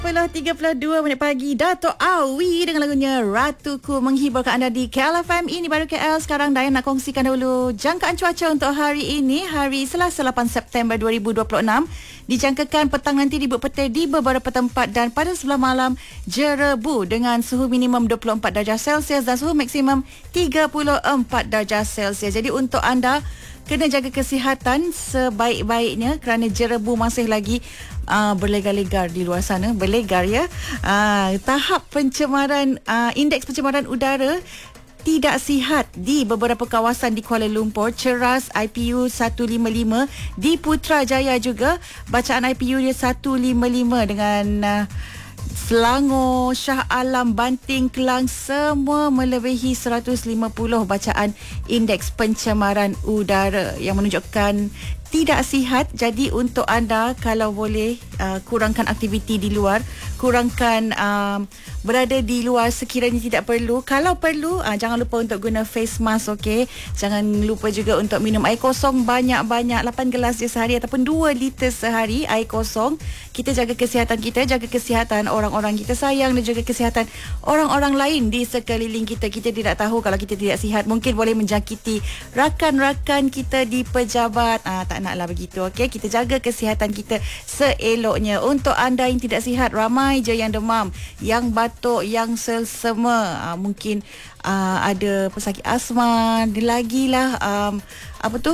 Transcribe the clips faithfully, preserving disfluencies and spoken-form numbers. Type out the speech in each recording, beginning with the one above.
tiga puluh dua minit pagi, Dato' Awi dengan lagunya Ratuku menghiburkan anda di K L F M. Ini baru K L. Sekarang Dayan nak kongsikan dahulu jangkaan cuaca untuk hari ini, hari Selasa lapan September dua ribu dua puluh enam. Dijangkakan petang nanti ribut petir di beberapa tempat dan pada sebelah malam jerebu dengan suhu minimum dua puluh empat darjah Celsius dan suhu maksimum tiga puluh empat darjah Celsius. Jadi untuk anda kena jaga kesihatan sebaik-baiknya kerana jerebu masih lagi uh, berlegar-legar di luar sana. Berlegar ya. Uh, tahap pencemaran, uh, indeks pencemaran udara tidak sihat di beberapa kawasan di Kuala Lumpur. Ceras I P U seratus lima puluh lima, di Putrajaya juga bacaan I P U dia seratus lima puluh lima dengan uh, Selangor, Shah Alam, Banting, Kelang semua melebihi seratus lima puluh bacaan indeks pencemaran udara yang menunjukkan tidak sihat. Jadi untuk anda kalau boleh uh, kurangkan aktiviti di luar, kurangkan uh, berada di luar sekiranya tidak perlu. Kalau perlu uh, jangan lupa untuk guna face mask, okey. Jangan lupa juga untuk minum air kosong banyak-banyak, lapan gelas je sehari ataupun dua liter sehari air kosong. Kita jaga kesihatan kita, jaga kesihatan orang-orang kita sayang dan juga kesihatan orang-orang lain di sekeliling kita. Kita tidak tahu kalau kita tidak sihat mungkin boleh menjangkiti rakan-rakan kita di pejabat. Ah, tak naklah begitu, okey. Kita jaga kesihatan kita seeloknya. Untuk anda yang tidak sihat, ramai je yang demam, yang batuk, yang selsema, ah, mungkin ah, ada pesakit asma, dia lagilah um, apa tu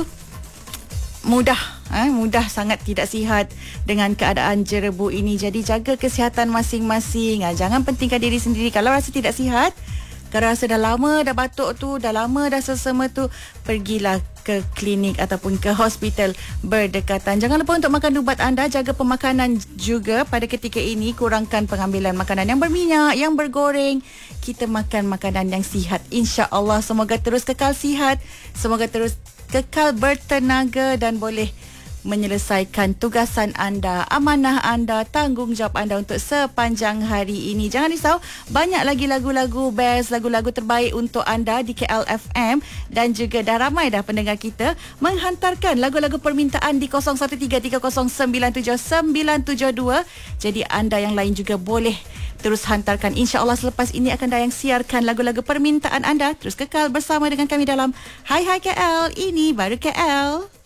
mudah eh, mudah sangat tidak sihat dengan keadaan jerebu ini. Jadi jaga kesihatan masing-masing. Ah, jangan pentingkan diri sendiri. Kalau rasa tidak sihat, kalau rasa dah lama dah batuk tu, dah lama dah selsema tu, pergilah ke klinik ataupun ke hospital berdekatan. Jangan lupa untuk makan ubat anda, jaga pemakanan juga pada ketika ini. Kurangkan pengambilan makanan yang berminyak, yang bergoreng. Kita makan makanan yang sihat. InsyaAllah semoga terus kekal sihat, semoga terus kekal bertenaga dan boleh menyelesaikan tugasan anda, amanah anda, tanggungjawab anda untuk sepanjang hari ini. Jangan risau, banyak lagi lagu-lagu best, lagu-lagu terbaik untuk anda di K L F M dan juga dah ramai dah pendengar kita menghantarkan lagu-lagu permintaan di kosong satu tiga tiga kosong sembilan tujuh sembilan tujuh dua. Jadi anda yang lain juga boleh terus hantarkan. InsyaAllah selepas ini akan Dayang siarkan lagu-lagu permintaan anda. Terus kekal bersama dengan kami dalam Hai Hai K L. Ini baru K L.